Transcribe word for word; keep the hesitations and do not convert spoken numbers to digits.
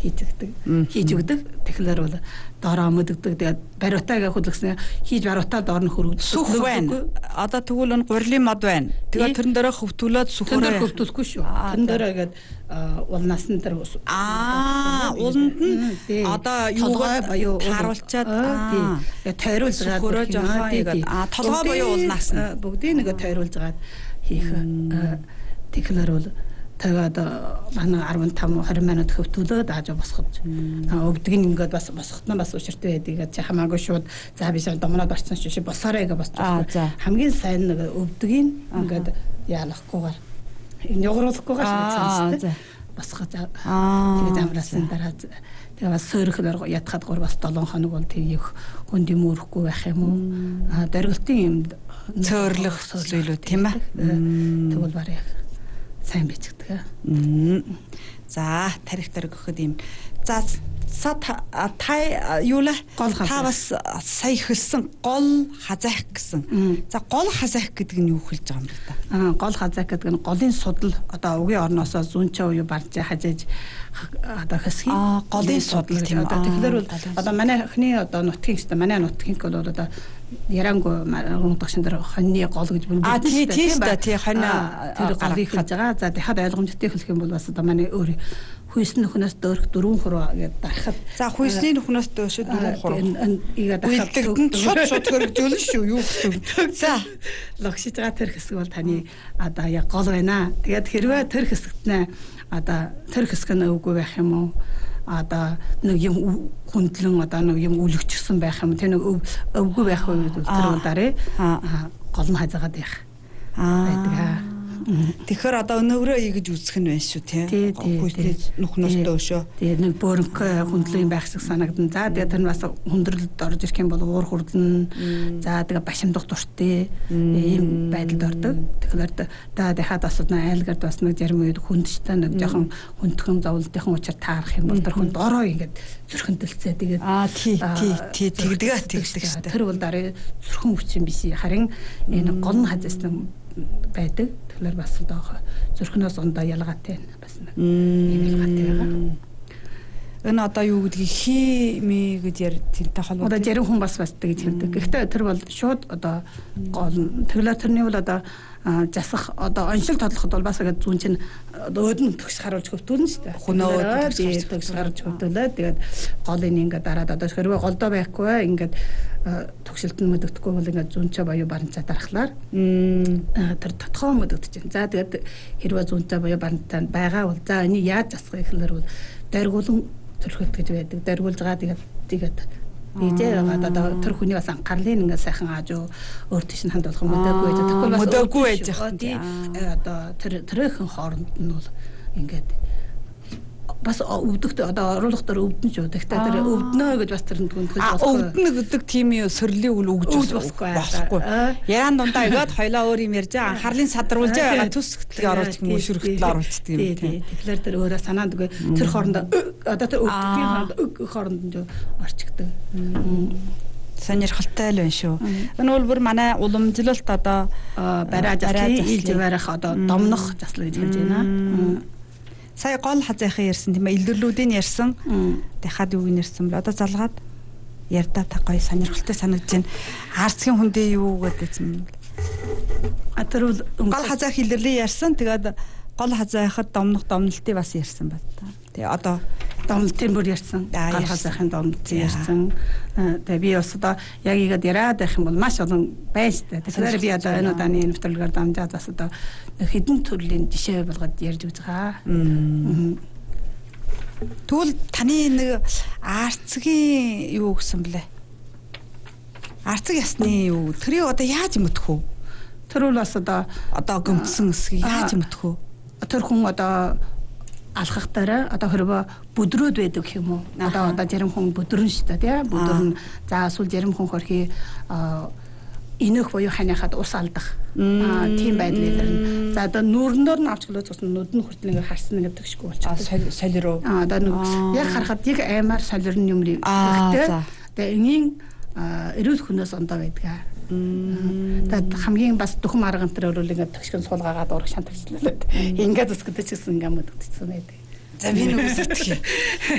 хийж өгдөг. Хийж өгдөг. Тэгэхээр бол доороо мөдөгдөг. Тэгээд бариутаагаа хөдөлгснээ хийж бариутаа доор нь хөргөдөг. Сүх байна. Одоо тэгвэл энэ гурилын мод байна. Тэгээд тэрэн дээрээ хөвтүүлээд сүхөрөө. Тэр хөвтүүлэхгүй шүү. Тэрэн дээрээ ингээд улнаас нь тэр аа уланд нь одоо юугаар тааруулчаад тий тойруулж байгаа жоохон игээд аа толгой буюу улнаас нь бүгдийг нэг тойруулж гаад хийх. Тэгэхээр бол тэгээд манай15 20 минут хөвтүүлээд аажаа босгож өвдөг нь ингээд бас босгохт нь бас учиртай байдаг. Чи хамаагүй шууд за би шал домноод орсон шүү шиг босоорой гэж босчихсон. Хамгийн сайн нэг өвдөгийг ингээд яалахгүйгээр энэ явуулахгүйгээр шийдсэн шүү дээ. Босгож тэгээд амраасан дараа тэгээд бас сөрөхлөр ятхад гур бас долоон хоног бол тгийх хүнд юм өрөхгүй байх юм уу? Аа дөргөлтийн юм цөөрлөх зүйлүүд тийм ээ. Тэгвэл барай сайн бичдэг. За тарих тарих гэхэд юм. За та юу лээ? Та бас сая хэлсэн гол хазайх гэсэн. За гол хазайх гэдэг нь юу хэлж байгаа юм бэ та? Аа гол хазайх гэдэг нь голын судал одоо угийн орноосоо зүүнчээ уу барж хажиж одоо хэсгийг голын судал тийм. Тэгэхээр бол одоо манай охины одоо нутгийн шүү дээ. Манай нутгийн бол одоо ярангу гунгдагшин дээр хоньны гол гэж бүлдэж байна. Аа тийм шүү дээ. Тий хонь тэр голыг хийж байгаа. За дахиад ойлгомжтой хэлэх юм бол бас одоо манай өөр хүйсний нөхнөөс дөөрөх дөрвөн хуруу гэдэг дахад. За хүйсний нөхнөөс дөөшөө дөрвөн хуруу. Игээд дахад шууд шууд хөргөжүүлнэ шүү. Юу гэдэг. За логшиж байгаа тэр хэсэг бол таны одоо яг гол байна. Тэгээд хэрвээ тэр хэсэгт нэ одоо тэр хэсэг нь өвгүй байх юм уу? Одоо нэг юм хүндлэн одоо нэг юм үлгчсэн байх юм. Тэр нэг өвгүй байх үед тэр удараа гол нь хазаагаад байх. Аа. Тэгэхээр одоо өнөөгрөө ийгэж үзэх нь байна шүү тий. Хүйсний нүхнөөс дөөшөө. Тэгээ нэг бөөрөнх хүндлэн байх шиг санагдан. За тэгээ тэр нь бас хүндрэлд орж ирэх юм бол уур хүрдэн. За тэгээ башимдах дуртай ийм байдалд ордог. Тэгэхээр та дахиад бас айлгард бас нэг зарим үед хүндчтэй нэг жоохон хүндхэн зовлтын учир таарах юм бол тэр хүнд ороо ингээд зүрхэн дэлцээ тэгээд аа тий тий тий тэгдэг тэгдэг шүү дээ. Тэр бол дараа зүрхэн хүчин биш харин энэ гол нь хазаасан байдаг. Тэгэхээр бас одоо зүрхнээс ондоо ялгаатай бас нэг юм ялгаатай байгаа. Энэ одоо юу гэдгийг хими гэж яар тэрнтэй холбоотой. Одоо зарим хүн бас бас тэгж хэлдэг. Гэхдээ тэр бол шууд одоо гол тэглэр тэрний бол одоо засах одоо оншил тодлоход бол бас ингээд зүүн чинь өөдөн төгс харуулж хөвтүүлнэ шүү дээ. Хөнөө төгс гарч хөвтүүлээд тэгээд голын ингээд дараад одоо хэрвээ голдоо байхгүй ингээд төгсөлт нь мөдөгдөхгүй бол ингээд зүүнчээ боёо баранцаа дарахлаар тэр тодхоо мөдөгдөж байна. За тэгээд хэрвээ зүүнчээ боёо баранцаа байгаа бол за энийг яаж засах гэхлээр бол дайргуулан төрхөд гэж байдаг. Дайргуулж байгаа тэгээд тэгээд Ижээ одоо тэр хүний бас анхаарлын ингээ сайхан аажуу өөр тийш нь хандуулах мөдөөгүй байж тэгвэл бас мөдөөгүй байж тий одоо тэр тэрхэн хооронд нь бол ингээд бас өвдөгт одоо оруулах дээр өвдөн шүү. Тэгтээ тэр өвднөө гэж бас тэр түнхэж болохгүй. Өвднө гэдэг тийм юм сөрлийн үл өгж болохгүй. Яан дундаа өгөөд хоёлаа өөр юм ярьж байгаа. Анхаарлын садруулж байгаа төс хөтлөгийг оруулж юм уу шүрхтэл оруулчихдаг юм тийм. Тэгэхээр тэр өөрөө санаанд үгүй тэр хоорондоо одоо тэр өвдгийн хоорондоо өг хоорондоо орчигдаг. Сонирхолтой л байна шүү. Энэ бол бүр манай уламжлалт одоо бараа заслын ил живаарах одоо домнох заслаа гэж хэлж байна. Сая гол хазайхан ярьсан тийм ээ илэрлүүдийн ярьсан дахиад юу ярьсан бэ одоо залгаад ярьдаа та гоё сонирхолтой санагдаж байна. Арцгийн хүндээ юу гэдээсэн бэ? А тэр бол гол хазайх илэрлээ ярьсан тэгээд гол хазайхад домнох домнолтыг бас ярьсан байна та. Тэгээ одоо домнолтын бүр ярьсан. Гол хазайхын домнолтыг ярьсан. Тэгээ би бас одоо яг игээд яриад байх юм бол маш олон байна шүү дээ. Тэгэхээр би одоо энэ удааны нэвтрүүлгээр дамжаад бас одоо хэдэн төрлийн жишээ болгоод ярьж үзэж байгаа. Тэгвэл таны нэг арцгийн юу гэсэн блэ? Арцэг ясны юу? Тэрийг одоо яаж мэдэх вэ? Тэр бол бас одоо одоо гомдсон эсгийг яаж мэдэх вэ? Тэр хүн одоо алхахтаараа одоо хэрвээ бүдрөөд байдаг юм уу? Одоо одоо зарим хүн бүдрэн шүү дээ, тийм бүдрэн. За эсвэл зарим хүн хөрхи инөх боёо ханахад ус алдах. Аа тийм байдал илэрнэ. За одоо нүрнээр нь авч гэлөө цусан нүд нь хүртэл ингээ харсан ингээ төгшгүй болчихсон. Солироо. Аа одоо нэг яг харахад яг аймаар солирн юм нэг. Тэгээ энгийн эрүүл хүнээс ондоо байдаг. Тэгээд хамгийн бас дөхөм арга энэ төрөл ингээ төгшгөн суулгаагаад ураг шантагчлаад. Ингээ зүсгэдэг ч гэсэн ингээ мөдөгдсөн байдаг. За би нүг зүтгэе.